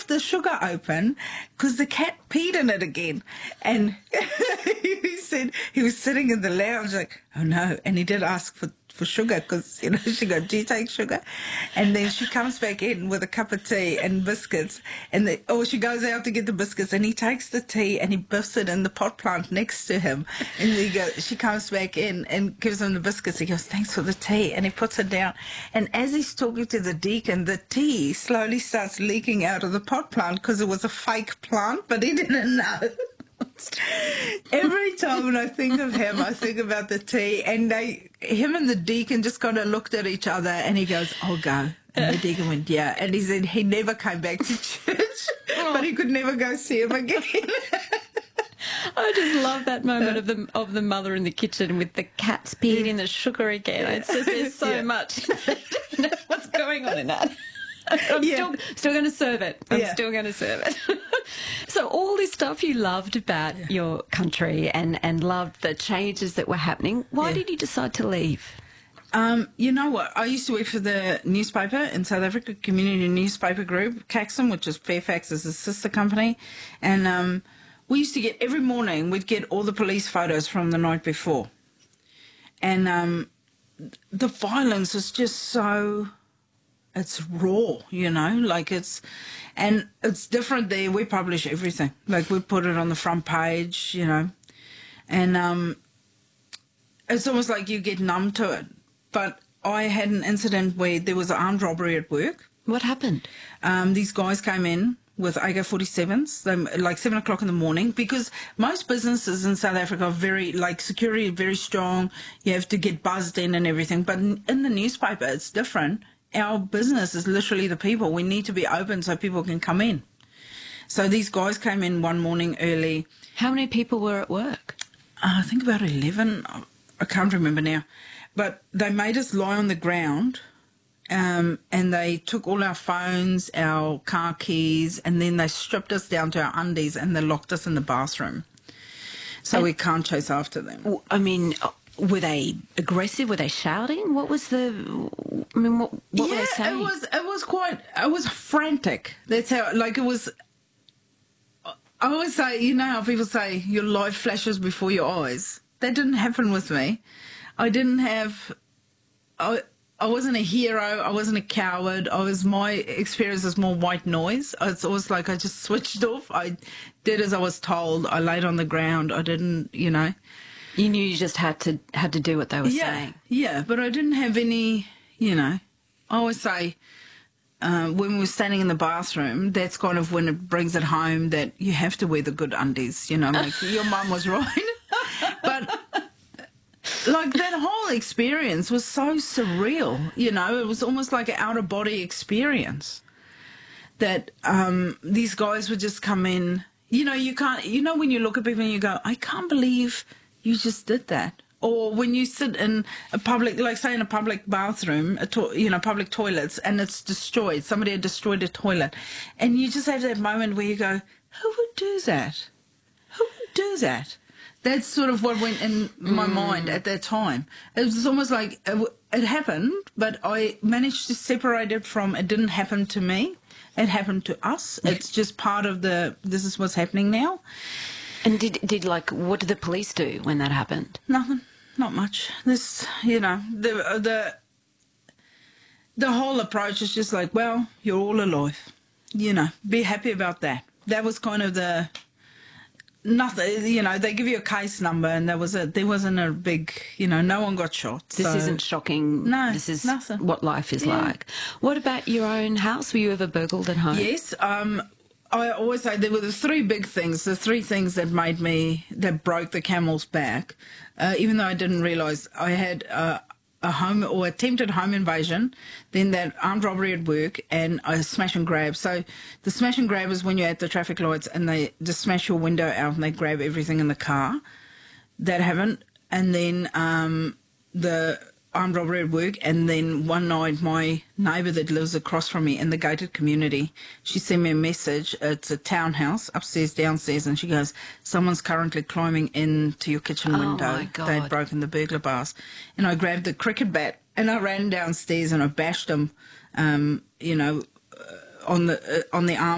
left the sugar open because the cat peed in it again. And he said he was sitting in the lounge like, oh no. And he did ask for sugar because, you know, she goes, do you take sugar? And then she comes back in with a cup of tea and biscuits. And she goes out to get the biscuits and he takes the tea and he biffs it in the pot plant next to him. And she comes back in and gives him the biscuits. He goes, thanks for the tea. And he puts it down. And as he's talking to the deacon, the tea slowly starts leaking out of the pot plant because it was a fake plant, but he didn't know. Every time when I think of him, I think about the tea, and him and the deacon just kind of looked at each other, and he goes, I'll go. And the deacon went, yeah. And he said he never came back to church, but he could never go see him again. I just love that moment of the mother in the kitchen with the cats peeing in the sugar again. It's just, there's so much. What's going on in that? I'm still going to serve it. I'm still going to serve it. So all this stuff you loved about your country and loved the changes that were happening, why did you decide to leave? You know what? I used to work for the newspaper in South Africa, Community Newspaper Group, Caxton, which is Fairfax's sister company. And we used to get, every morning, we'd get all the police photos from the night before. And the violence is just so... It's raw, you know, like it's different there. We publish everything. Like we put it on the front page, you know, and it's almost like you get numb to it. But I had an incident where there was an armed robbery at work. What happened? These guys came in with AK-47s, like 7 o'clock in the morning, because most businesses in South Africa are very, like, security very strong. You have to get buzzed in and everything. But in the newspaper, it's different. Our business is literally the people. We need to be open so people can come in. So these guys came in one morning early. How many people were at work? I think about 11. I can't remember now. But they made us lie on the ground, and they took all our phones, our car keys, and then they stripped us down to our undies and they locked us in the bathroom. So we can't chase after them. I mean... Were they aggressive? Were they shouting? What was the... I mean, what were they saying? It was frantic. That's how, like, it was... I always say, you know how people say your life flashes before your eyes? That didn't happen with me. I didn't have... I wasn't a hero. I wasn't a coward. My experience was more white noise. It's always like I just switched off. I did as I was told. I laid on the ground. I didn't, you know... You knew you just had to do what they were saying. Yeah, but I didn't have any, you know. I always say when we were standing in the bathroom, that's kind of when it brings it home that you have to wear the good undies, you know. Like your mum was right. But like that whole experience was so surreal, you know. It was almost like an out-of-body experience that these guys would just come in. You know, you can't, you know, when you look at people and you go, I can't believe you just did that. Or when you sit in a public, like say in a public bathroom, you know, public toilets, and it's destroyed. Somebody had destroyed a toilet. And you just have that moment where you go, who would do that? Who would do that? That's sort of what went in my mind at that time. It was almost like it happened, but I managed to separate it from it didn't happen to me. It happened to us. It's just part of this is what's happening now. And what did the police do when that happened? Nothing, not much. This, you know, the whole approach is just like, well, you're all alive. You know, be happy about that. That was kind of nothing, you know, they give you a case number and there wasn't a big, you know, no one got shot. This isn't shocking. No, this is nothing. What life is like. What about your own house? Were you ever burgled at home? Yes. I always say there were the three big things, the three things that broke the camel's back, even though I didn't realise. I had a home or attempted home invasion, then that armed robbery at work, and a smash and grab. So the smash and grab is when you're at the traffic lights and they just smash your window out and they grab everything in the car. That happened. And then the armed robbery at work, and then one night my neighbour that lives across from me in the gated community, she sent me a message. It's a townhouse, upstairs, downstairs, and she goes, someone's currently climbing into your kitchen window. Oh my God. They'd broken the burglar bars. And I grabbed the cricket bat and I ran downstairs and I bashed him, you know, on the arm